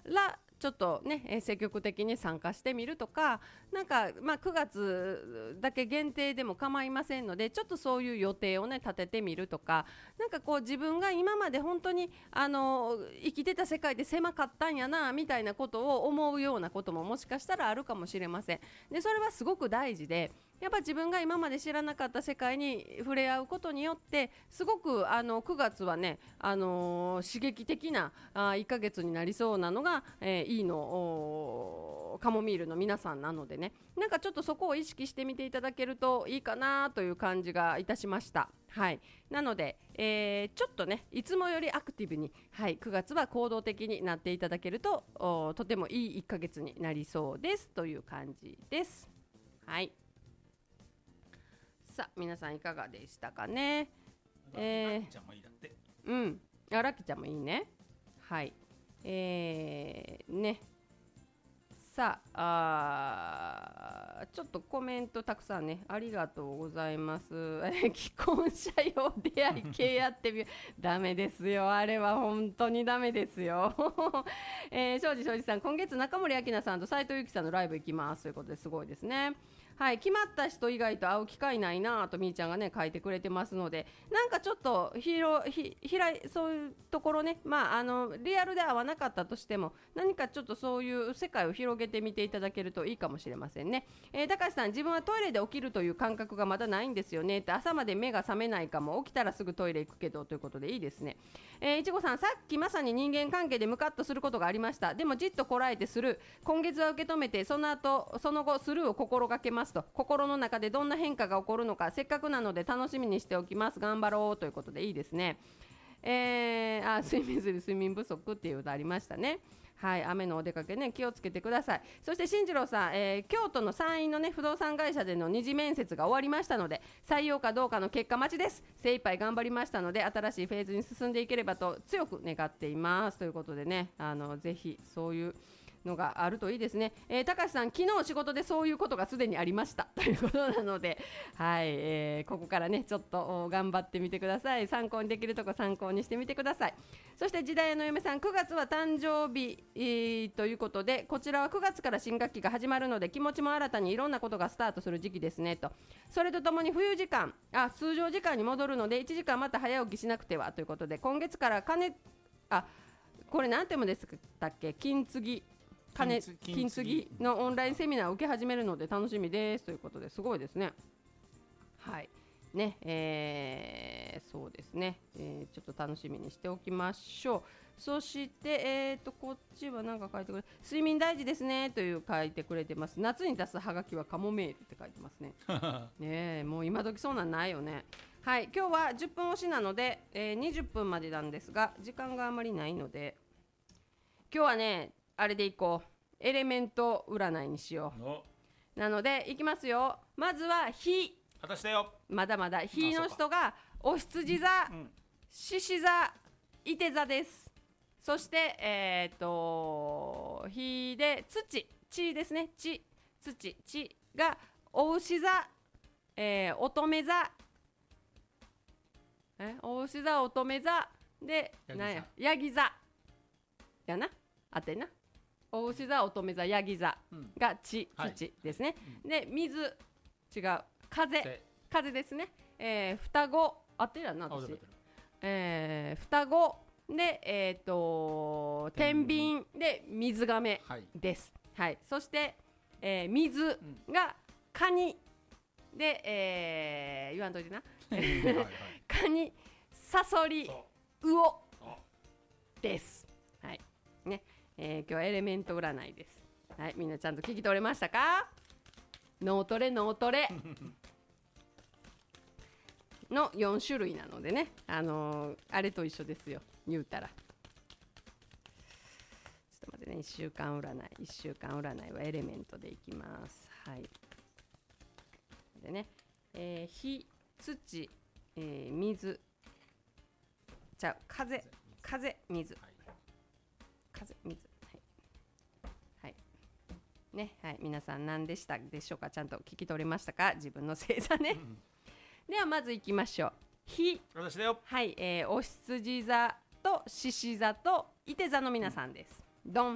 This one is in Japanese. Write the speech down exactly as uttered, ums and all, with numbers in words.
らちょっとね、えー積極的に参加してみるとか、なんか、まあ、くがつだけ限定でも構いませんので、ちょっとそういう予定をね立ててみるとか、なんかこう自分が今まで本当にあの生きてた世界で狭かったんやなみたいなことを思うようなことももしかしたらあるかもしれません。でそれはすごく大事で、やっぱ自分が今まで知らなかった世界に触れ合うことによってすごくあのくがつはね、あのー刺激的なあいっかげつになりそうなのが、えー、いいのカモミールの皆さんなのでね、なんかちょっとそこを意識してみていただけるといいかなという感じがいたしました。はい、なので、えー、ちょっとねいつもよりアクティブに、はい、くがつは行動的になっていただけるととてもいいいっかげつになりそうですという感じです。はい、さあ皆さんいかがでしたかね。えー、ラッキーちゃんもいいだって。うん、あ、ラッキーちゃんもいいね。はい、えー、ね、さあ、あちょっとコメントたくさんねありがとうございます。既婚者用出会い系やってみるダメですよ、あれは本当にダメですよ。えー、庄司庄司さん、今月中森明菜さんと斉藤由貴さんのライブ行きますということですごいですね。はい、決まった人以外と会う機会ないなとみーちゃんがね書いてくれてますので、なんかちょっと広ひひらそういうところね、まああのリアルで会わなかったとしても何かちょっとそういう世界を広げてみていただけるといいかもしれませんね。えー、高橋さん、自分はトイレで起きるという感覚がまだないんですよねって、朝まで目が覚めないかも、起きたらすぐトイレ行くけどということでいいですね。えー、いちごさん、さっきまさに人間関係でムカッとすることがありました。でもじっとこらえてする、今月は受け止めてその後その後スルーを心がけますと、心の中でどんな変化が起こるのかせっかくなので楽しみにしておきます、頑張ろうということでいいですね。えー、あ睡眠する睡眠不足っていう歌ありましたね。はい、雨のお出かけね気をつけてください。そして進次郎さん、えー、京都の山陰のね不動産会社での二次面接が終わりましたので採用かどうかの結果待ちです。精一杯頑張りましたので新しいフェーズに進んでいければと強く願っていますということでね、あのぜひそういうのがあるといいですね。えー、高橋さん、昨日仕事でそういうことがすでにありましたということなので、はい、えー、ここからねちょっと頑張ってみてください。参考にできるとこ参考にしてみてください。そして時代の嫁さん、くがつは誕生日、えー、ということでこちらはくがつから新学期が始まるので気持ちも新たにいろんなことがスタートする時期ですねと。それとともに冬時間あ通常時間に戻るのでいちじかんまた早起きしなくてはということで、今月から金あこれ何てもですったっけ、金継ぎ金金継ぎのオンラインセミナーを受け始めるので楽しみですということで、すごいですね。はいね、えー、そうですね、えー、ちょっと楽しみにしておきましょう。そして、えー、とこっちは何か書いてくれ、睡眠大事ですねという書いてくれてます。夏に出すハガキはカモメールって書いてますね。ねえ、もう今時そうなんないよね。はい、今日はじゅっぷん押しなので、えー、にじゅっぷんまでなんですが時間があまりないので今日はねあれでいこう、エレメント占いにしよう。なのでいきますよ。まずは火、 私だよ。 まだまだ火の人がお羊座、獅子座、いて座です。そしてえっ、ー、と火で土、地ですね、地、土、地がお牛座、えー、乙女座、えお牛座、乙女座でなんやヤギ座やな、あてんな。お牛座、乙女座、ヤギ座が地、うん、土ですね、はい、で水違う風、風ですね、えー、双子あてるやな私、えー、双子でえっ、ー、と天秤で水亀です、はいはい、そして、えー、水がカニで、えー、言わんといてなカニ、サソリ、魚です、はいね、えー、今日はエレメント占いです。はい、みんなちゃんと聞き取れましたか？脳トレ脳トレのよん種類なのでね、あのー、あれと一緒ですよ言うたら。ちょっと待ってね、いっしゅうかん占いいっしゅうかん占いはエレメントでいきます。はいでね、えー、火、土、えー、水ちゃう風、風、水、風、水、はい、はいね、はい、皆さん何でしたでしょうか？ちゃんと聞き取れましたか？自分の星座ね。ではまずいきましょう。火、 私だよ。 はい、えー、お羊座と獅子座といて座の皆さんです。ドン。